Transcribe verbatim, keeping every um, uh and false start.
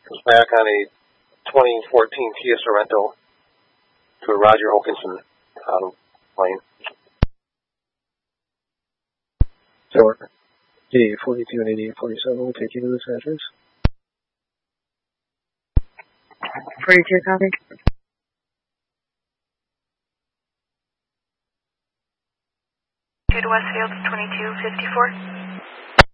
was back on a twenty fourteen Kia Sorento to a Roger Hokinson um, plane. So, eighty-eight forty-two and eighty-eight forty-seven will take you to this address. forty-two, copy. Two to Westfield, twenty-two fifty-four.